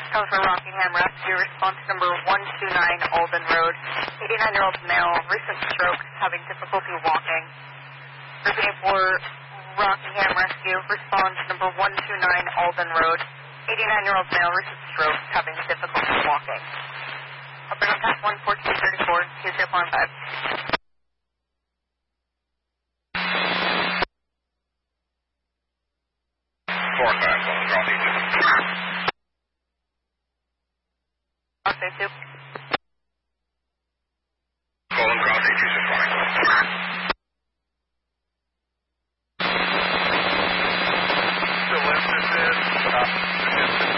Cover for Rockingham Rescue, response number 129 Alden Road. 89-year-old male, recent stroke, having difficulty walking. Repeating for Rockingham Rescue, response number 129 Alden Road. 89-year-old male, recent stroke, having difficulty walking. Operating path 11434, 2045. Golden Cross 8265.